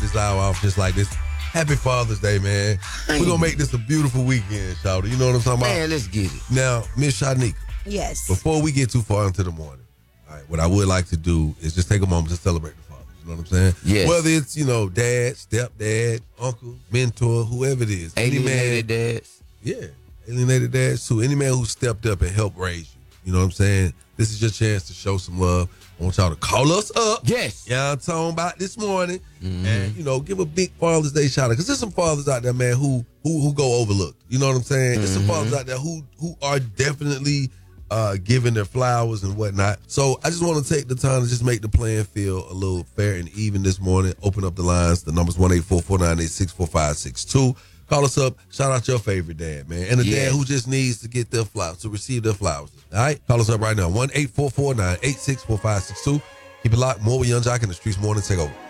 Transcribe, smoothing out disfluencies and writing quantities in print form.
this hour off just like this. Happy Father's Day, man. We're going to make this a beautiful weekend, Shawty. You know what I'm talking about? Man, let's get it. Now, Miss Shanika. Yes. Before we get too far into the morning, all right, what I would like to do is just take a moment to celebrate the fathers. You know what I'm saying? Yes. Whether it's, dad, stepdad, uncle, mentor, whoever it is. Alienated dads. Yeah. Alienated dads too. Any man who stepped up and helped raise you. You know what I'm saying? This is your chance to show some love. I want y'all to call us up. Yes. Yeah, I'm talking about this morning. And, give a big Father's Day shout out. Because there's some fathers out there, man, who go overlooked. You know what I'm saying? There's some fathers out there who are definitely giving their flowers and whatnot. So I just want to take the time to just make the playing field a little fair and even this morning. Open up the lines. The number's 1-844-986-4562. Call us up. Shout out your favorite dad, man. And a dad who just needs to get their flowers, to receive their flowers. All right? Call us up right now. 1-844-986-4562. Keep it locked. More with Yung Joc in the Streetz Morning Takeover.